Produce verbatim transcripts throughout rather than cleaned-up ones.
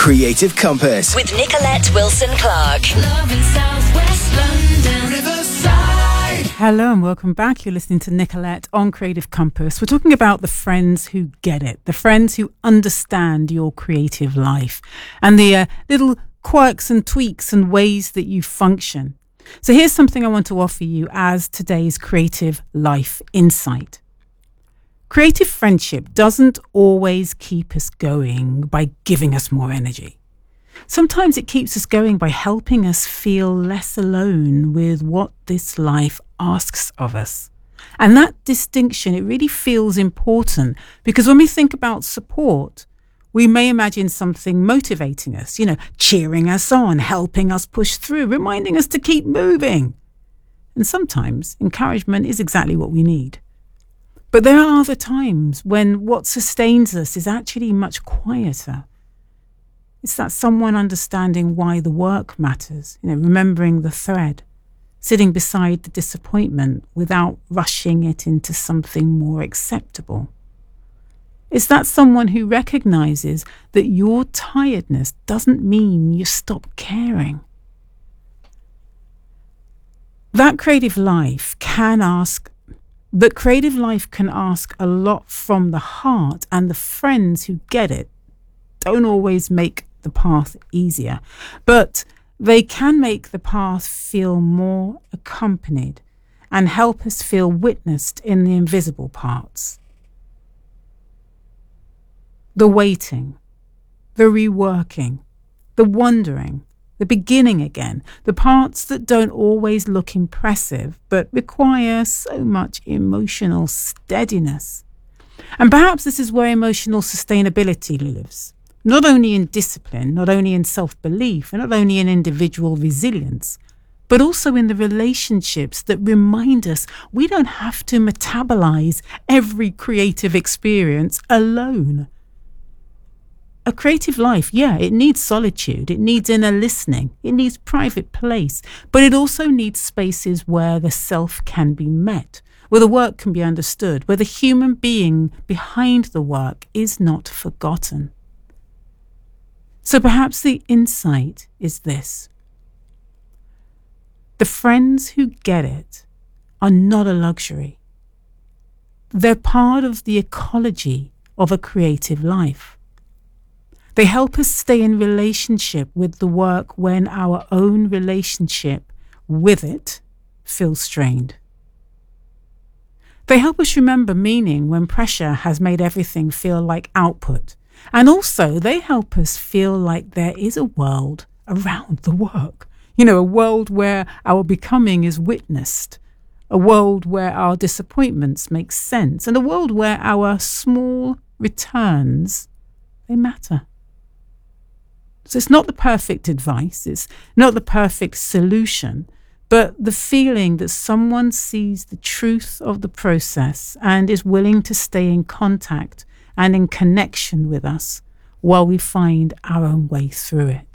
Creative Compass with Nicolette Wilson-Clark. Love in South West London. Riverside. Hello and welcome back. You're listening to Nicolette on Creative Compass. We're talking about the friends who get it, the friends who understand your creative life and the uh, little quirks and tweaks and ways that you function. So here's something I want to offer you as today's creative life insight. Creative friendship doesn't always keep us going by giving us more energy. Sometimes it keeps us going by helping us feel less alone with what this life asks of us. And that distinction, it really feels important because when we think about support, we may imagine something motivating us, you know, cheering us on, helping us push through, reminding us to keep moving. And sometimes encouragement is exactly what we need. But there are other times when what sustains us is actually much quieter. It's that someone understanding why the work matters, you know, remembering the thread, sitting beside the disappointment without rushing it into something more acceptable. It's that someone who recognizes that your tiredness doesn't mean you stop caring. That creative life can ask That creative life can ask a lot from the heart, and the friends who get it don't always make the path easier, but they can make the path feel more accompanied and help us feel witnessed in the invisible parts. The waiting, the reworking, the wondering, the beginning again, the parts that don't always look impressive but require so much emotional steadiness. And perhaps this is where emotional sustainability lives, not only in discipline, not only in self-belief, and not only in individual resilience, but also in the relationships that remind us we don't have to metabolize every creative experience alone. A creative life, yeah, it needs solitude, it needs inner listening, it needs private place, but it also needs spaces where the self can be met, where the work can be understood, where the human being behind the work is not forgotten. So perhaps the insight is this. The friends who get it are not a luxury. They're part of the ecology of a creative life. They help us stay in relationship with the work when our own relationship with it feels strained. They help us remember meaning when pressure has made everything feel like output. And also they help us feel like there is a world around the work. You know, a world where our becoming is witnessed, a world where our disappointments make sense, and a world where our small returns, they matter. So it's not the perfect advice, it's not the perfect solution, but the feeling that someone sees the truth of the process and is willing to stay in contact and in connection with us while we find our own way through it.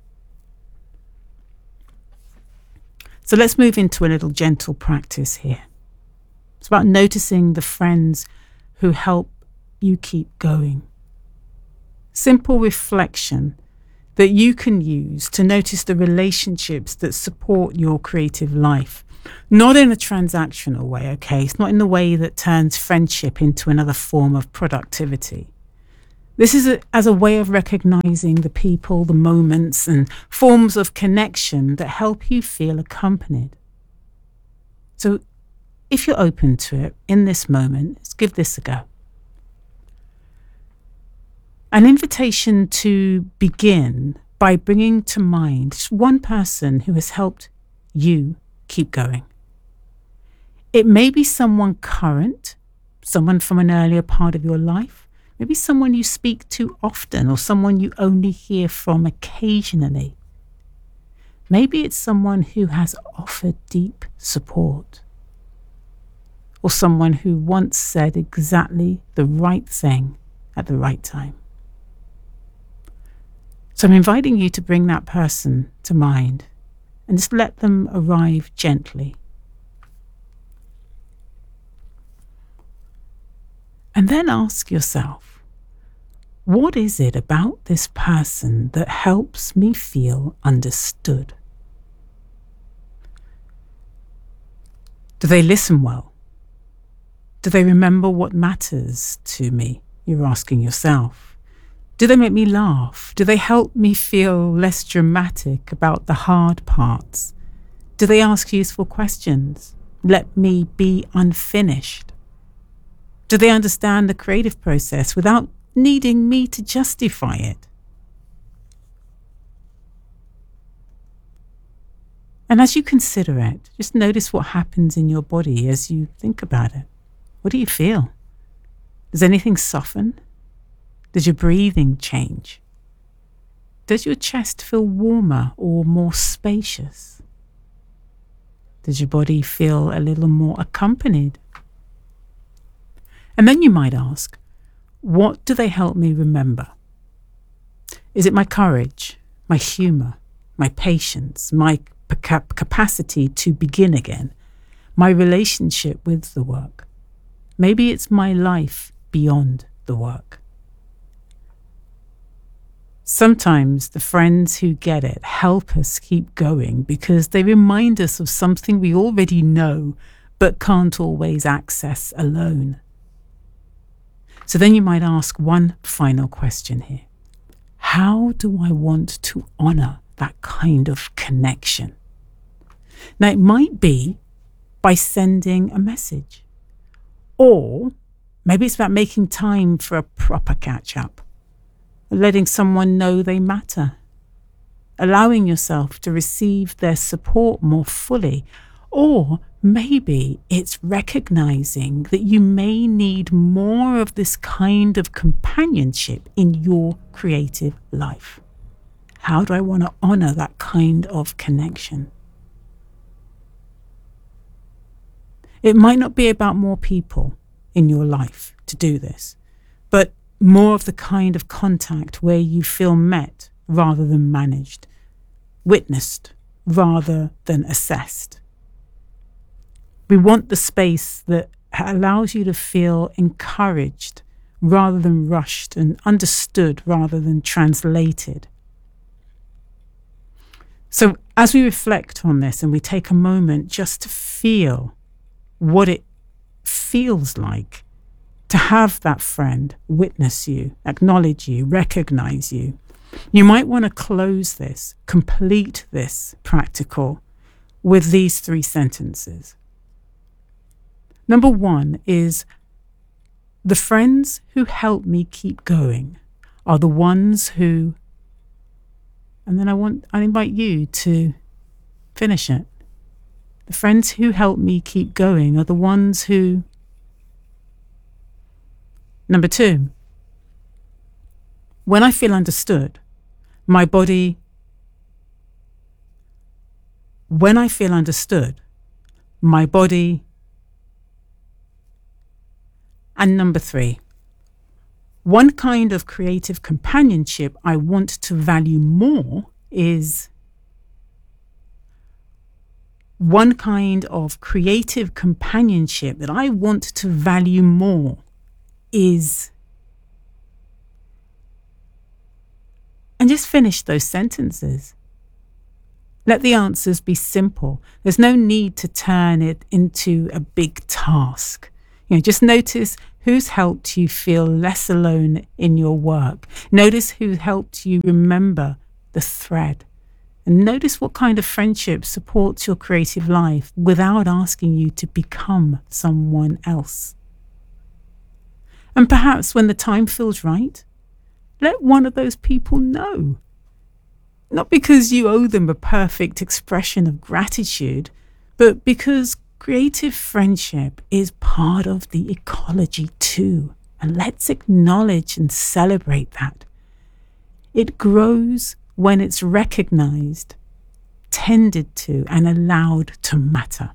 So let's move into a little gentle practice here. It's about noticing the friends who help you keep going. Simple reflection that you can use to notice the relationships that support your creative life. Not in a transactional way, okay? It's not in the way that turns friendship into another form of productivity. This is a, as a way of recognizing the people, the moments, and forms of connection that help you feel accompanied. So if you're open to it in this moment, let's give this a go. An invitation to begin by bringing to mind just one person who has helped you keep going. It may be someone current, someone from an earlier part of your life, maybe someone you speak to often or someone you only hear from occasionally. Maybe it's someone who has offered deep support, or someone who once said exactly the right thing at the right time. So I'm inviting you to bring that person to mind and just let them arrive gently. And then ask yourself, What is it about this person that helps me feel understood? Do they listen well? Do they remember what matters to me? You're asking yourself. Do they make me laugh? Do they help me feel less dramatic about the hard parts? Do they ask useful questions? Let me be unfinished? Do they understand the creative process without needing me to justify it? And as you consider it, just notice what happens in your body as you think about it. What do you feel? Does anything soften? Does your breathing change? Does your chest feel warmer or more spacious? Does your body feel a little more accompanied? And then you might ask, what do they help me remember? Is it my courage, my humour, my patience, my capacity to begin again, my relationship with the work? Maybe it's my life beyond the work. Sometimes the friends who get it help us keep going because they remind us of something we already know but can't always access alone. So then you might ask one final question here. How do I want to honour that kind of connection? Now, it might be by sending a message, or maybe it's about making time for a proper catch-up, letting someone know they matter, allowing yourself to receive their support more fully, or maybe it's recognizing that you may need more of this kind of companionship in your creative life. How do I want to honor that kind of connection? It might not be about more people in your life to do this, but more of the kind of contact where you feel met rather than managed, witnessed rather than assessed. We want the space that allows you to feel encouraged rather than rushed and understood rather than translated. So as we reflect on this and we take a moment just to feel what it feels like to have that friend witness you, acknowledge you, recognize you, you might want to close this, complete this practical with these three sentences. Number one is, the friends who help me keep going are the ones who, and then I want, I invite you to finish it. The friends who help me keep going are the ones who. Number two, when I feel understood, my body, when I feel understood, my body, and number three, one kind of creative companionship I want to value more is one kind of creative companionship that I want to value more is, and just finish those sentences. Let the answers be simple. There's no need to turn it into a big task. You know, just notice who's helped you feel less alone in your work. Notice who helped you remember the thread. And notice what kind of friendship supports your creative life without asking you to become someone else. And perhaps when the time feels right, let one of those people know. Not because you owe them a perfect expression of gratitude, but because creative friendship is part of the ecology too. And let's acknowledge and celebrate that. It grows when it's recognized, tended to, and allowed to matter.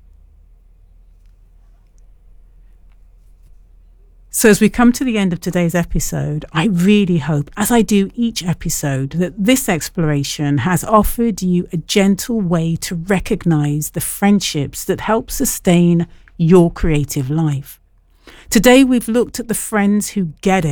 So as we come to the end of today's episode, I really hope, as I do each episode, that this exploration has offered you a gentle way to recognize the friendships that help sustain your creative life. Today we've looked at the friends who get it,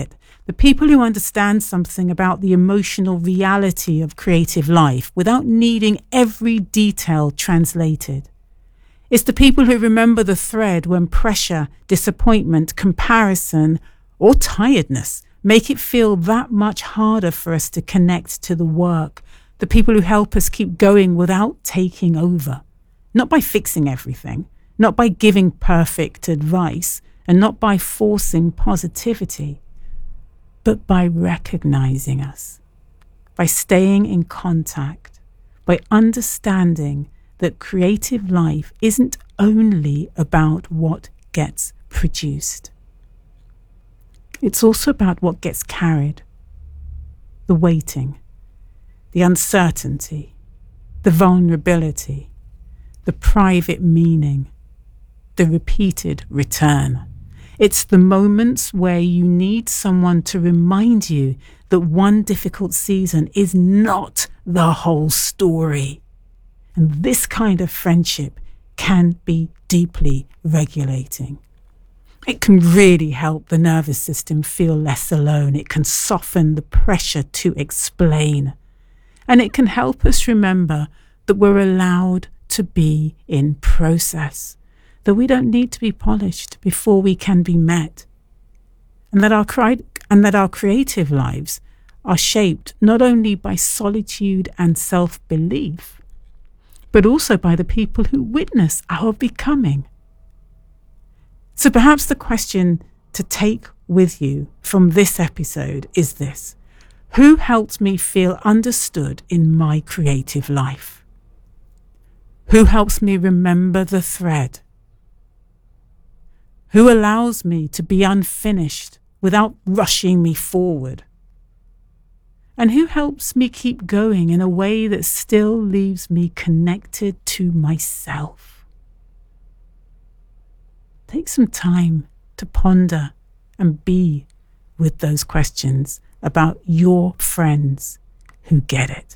the people who understand something about the emotional reality of creative life without needing every detail translated. It's the people who remember the thread when pressure, disappointment, comparison, or tiredness make it feel that much harder for us to connect to the work. The people who help us keep going without taking over. Not by fixing everything, not by giving perfect advice, and not by forcing positivity, but by recognizing us, by staying in contact, by understanding that creative life isn't only about what gets produced. It's also about what gets carried, the waiting, the uncertainty, the vulnerability, the private meaning, the repeated return. It's the moments where you need someone to remind you that one difficult season is not the whole story. And this kind of friendship can be deeply regulating. It can really help the nervous system feel less alone. It can soften the pressure to explain. And it can help us remember that we're allowed to be in process, that we don't need to be polished before we can be met, and that our cri- and that our creative lives are shaped not only by solitude and self-belief, but also by the people who witness our becoming. So perhaps the question to take with you from this episode is this: who helps me feel understood in my creative life? Who helps me remember the thread? Who allows me to be unfinished without rushing me forward? And who helps me keep going in a way that still leaves me connected to myself? Take some time to ponder and be with those questions about your friends who get it.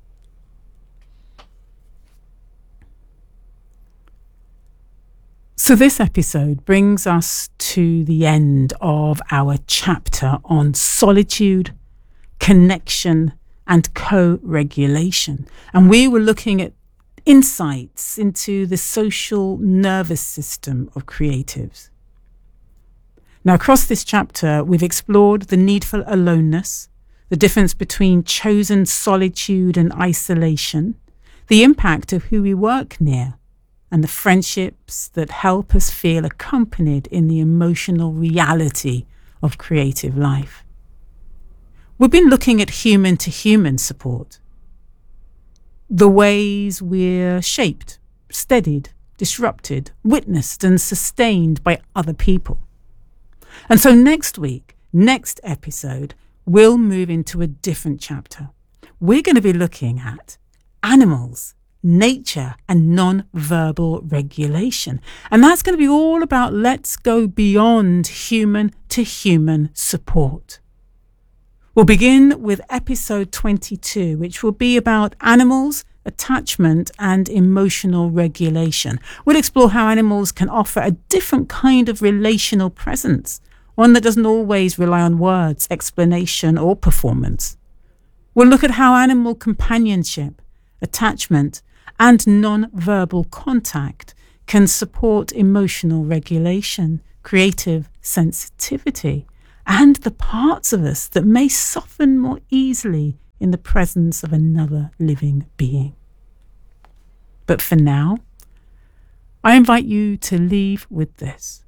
So this episode brings us to the end of our chapter on solitude, connection, and co-regulation. And we were looking at insights into the social nervous system of creatives. Now, across this chapter, we've explored the needful aloneness, the difference between chosen solitude and isolation, the impact of who we work near, and the friendships that help us feel accompanied in the emotional reality of creative life. We've been looking at human-to-human support, the ways we're shaped, steadied, disrupted, witnessed and sustained by other people. And so next week, next episode, we'll move into a different chapter. We're going to be looking at animals, nature and non-verbal regulation. And that's going to be all about let's go beyond human to human support. We'll begin with episode twenty-two, which will be about animals, attachment and emotional regulation. We'll explore how animals can offer a different kind of relational presence, one that doesn't always rely on words, explanation or performance. We'll look at how animal companionship, attachment and non-verbal contact can support emotional regulation, creative sensitivity, and the parts of us that may soften more easily in the presence of another living being. But for now, I invite you to leave with this.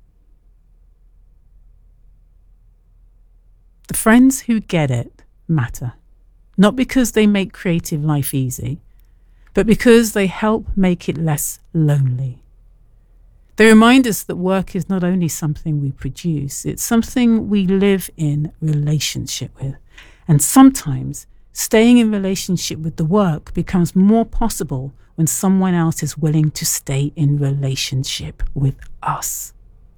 The friends who get it matter, not because they make creative life easy, but because they help make it less lonely. They remind us that work is not only something we produce, it's something we live in relationship with. And sometimes staying in relationship with the work becomes more possible when someone else is willing to stay in relationship with us.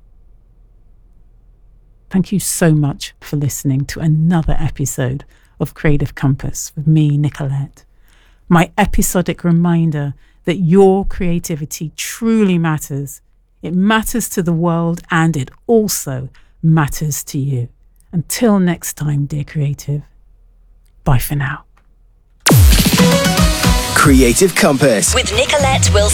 Thank you so much for listening to another episode of Creative Compass with me, Nicolette. My episodic reminder that your creativity truly matters. It matters to the world and it also matters to you. Until next time, dear creative, bye for now. Creative Compass with Nicolette Wilson.